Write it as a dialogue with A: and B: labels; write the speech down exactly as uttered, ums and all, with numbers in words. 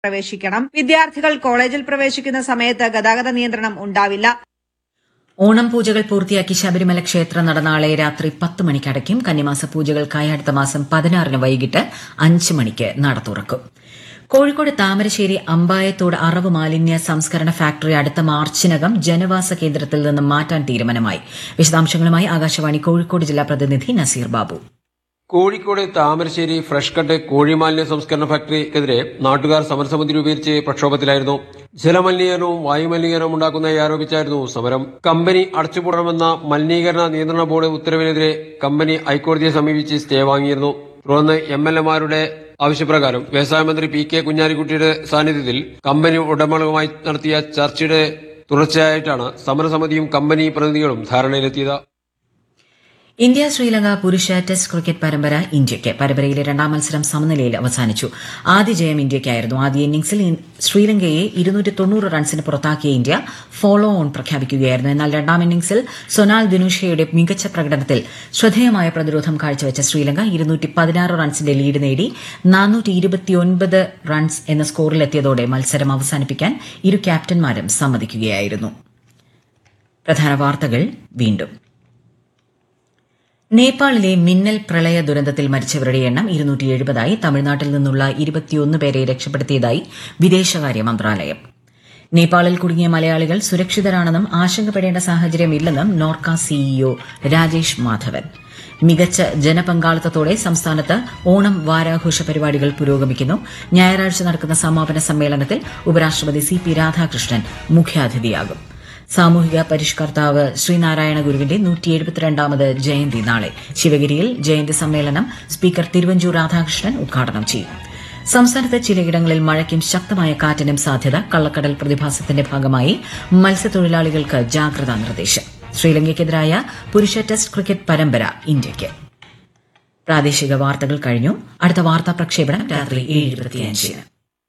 A: പ്രവേശിക്കണം. വിദ്യാർത്ഥികൾ കോളേജിൽ പ്രവേശിക്കുന്ന സമയത്ത് ഗതാഗത നിയന്ത്രണം ഉണ്ടാവില്ല.
B: ഓണം പൂജകൾ പൂർത്തിയാക്കി ശബരിമല ക്ഷേത്രനട നാളെ രാത്രി പത്ത് മണിക്ക് അടയ്ക്കും. കന്നിമാസ പൂജകൾക്കായി അടുത്ത മാസം പതിനാറിന് വൈകിട്ട് അഞ്ച് മണിക്ക് നട തുറക്കും. കോഴിക്കോട് താമരശ്ശേരി അമ്പായത്തോട് അറവ് മാലിന്യ സംസ്കരണ ഫാക്ടറി അടുത്ത മാർച്ചിനകം ജനവാസ കേന്ദ്രത്തിൽ നിന്നും മാറ്റാൻ തീരുമാനമായി. വിശദാംശങ്ങളുമായി ആകാശവാണി കോഴിക്കോട് ജില്ലാ പ്രതിനിധി നസീർ ബാബു.
C: കോഴിക്കോട് താമരശ്ശേരി ഫ്രഷ് കട്ട് കോഴിമാലിന്യ സംസ്കരണ ഫാക്ടറിക്കെതിരെ നാട്ടുകാർ സമരസമിതി രൂപീകരിച്ച് പ്രക്ഷോഭത്തിലായിരുന്നു. ജലമലിനീകരണവും വായുമലിനീകരണവും ഉണ്ടാക്കുന്നതായി ആരോപിച്ചായിരുന്നു സമരം. കമ്പനി അടച്ചുപൂടണമെന്ന മലിനീകരണ നിയന്ത്രണ ബോർഡ് ഉത്തരവിനെതിരെ കമ്പനി ഹൈക്കോടതിയെ സമീപിച്ച് സ്റ്റേ വാങ്ങിയിരുന്നു. തുടർന്ന് എം എൽ എമാരുടെ ആവശ്യപ്രകാരം വ്യവസായ മന്ത്രി പി കെ കുഞ്ഞാലിക്കുട്ടിയുടെ സാന്നിധ്യത്തിൽ കമ്പനി ഉടമകളുമായി നടത്തിയ ചർച്ചയുടെ തുടർച്ചയായിട്ടാണ് സമരസമിതിയും കമ്പനി പ്രതിനിധികളും ധാരണയിലെത്തിയത്.
B: ഇന്ത്യ ശ്രീലങ്ക പുരുഷ ടെസ്റ്റ് ക്രിക്കറ്റ് പരമ്പര ഇന്ത്യയ്ക്ക്. പരമ്പരയിലെ രണ്ടാം മത്സരം സമനിലയിൽ അവസാനിച്ചു. ആദ്യ ജയം ഇന്ത്യയ്ക്കായിരുന്നു. ആദ്യ ഇന്നിംഗ്സിൽ ശ്രീലങ്കയെ ഇരുന്നൂറ്റി തൊണ്ണൂറ് റൺസിന് പുറത്താക്കിയ ഇന്ത്യ ഫോളോ ഓൺ പ്രഖ്യാപിക്കുകയായിരുന്നു. എന്നാൽ രണ്ടാം ഇന്നിംഗ്സിൽ സൊനാൽ ദിനുഷയുടെ മികച്ച പ്രകടനത്തിൽ ശ്രദ്ധേയമായ പ്രതിരോധം കാഴ്ചവെച്ച ശ്രീലങ്ക ഇരുന്നൂറ്റി പതിനാറ് റൺസിന്റെ ലീഡ് നേടി നാനൂറ്റി ഇരുപത്തിയൊൻപത് റൺസ് എന്ന സ്കോറിലെത്തിയതോടെ മത്സരം അവസാനിപ്പിക്കാൻ ഇരു ക്യാപ്റ്റന്മാരും സമ്മതിക്കുകയായിരുന്നു. പ്രധാന വാർത്തകൾ വീണ്ടും. നേപ്പാളിലെ മിന്നൽ പ്രളയ ദുരന്തത്തിൽ മരിച്ചവരുടെ എണ്ണം ഇരുന്നൂറ്റി എഴുപതായി. തമിഴ്നാട്ടിൽ നിന്നുള്ള ഇരുപത്തിയൊന്ന് പേരെ രക്ഷപ്പെടുത്തിയതായി വിദേശകാര്യ മന്ത്രാലയം. നേപ്പാളിൽ കുടുങ്ങിയ മലയാളികൾ സുരക്ഷിതരാണെന്നും ആശങ്കപ്പെടേണ്ട സാഹചര്യമില്ലെന്നും നോർക്ക സിഇഒ രാജേഷ് മാധവൻ. മികച്ച ജനപങ്കാളിത്തത്തോടെ സംസ്ഥാനത്ത് ഓണം വാരാഘോഷ പരിപാടികൾ പുരോഗമിക്കുന്നു. ഞായറാഴ്ച നടക്കുന്ന സമാപന സമ്മേളനത്തിൽ ഉപരാഷ്ട്രപതി സി പി രാധാകൃഷ്ണൻ മുഖ്യാതിഥിയാകും. സാമൂഹിക പരിഷ്കർത്താവ് ശ്രീനാരായണ ഗുരുവിന്റെ നൂറ്റി എഴുപത്തിരണ്ടാമത് ജയന്തി നാളെ. ശിവഗിരിയിൽ ജയന്തി സമ്മേളനം സ്പീക്കർ തിരുവഞ്ചൂർ രാധാകൃഷ്ണൻ ഉദ്ഘാടനം ചെയ്യും. സംസ്ഥാനത്ത് ചിലയിടങ്ങളിൽ മഴയ്ക്കും ശക്തമായ കാറ്റിനും സാധ്യത. കള്ളക്കടൽ പ്രതിഭാസത്തിന്റെ ഭാഗമായി മത്സ്യത്തൊഴിലാളികൾക്ക് ജാഗ്രതാ നിർദ്ദേശം. ശ്രീലങ്കയ്ക്കെതിരായ പുരുഷ ടെസ്റ്റ് ക്രിക്കറ്റ് പരമ്പര ഇന്ത്യയ്ക്ക്. പ്രാദേശിക വാർത്തകൾ കഴിഞ്ഞു. അടുത്ത വാർത്താ പ്രക്ഷേപണം രാത്രി ഏഴ് ഇരുപത്തിയഞ്ചിന്.